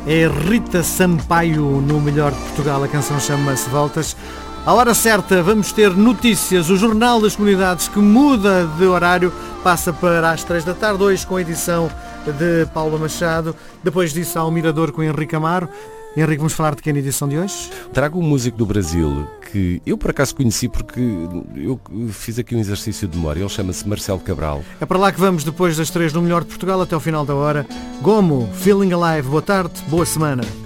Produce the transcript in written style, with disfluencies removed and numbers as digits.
É Rita Sampaio no Melhor de Portugal. A canção chama-se Voltas. À hora certa vamos ter notícias. O Jornal das Comunidades, que muda de horário, passa para às 3 da tarde, hoje com a edição de Paula Machado. Depois disso há o Mirador com Henrique Amaro. Henrique, vamos falar de quem na edição de hoje? Trago um músico do Brasil que eu por acaso conheci porque eu fiz aqui um exercício de memória. Ele chama-se Marcelo Cabral. É para lá que vamos depois das 3 no Melhor de Portugal até ao final da hora. Gomo, Feeling Alive. Boa tarde, boa semana.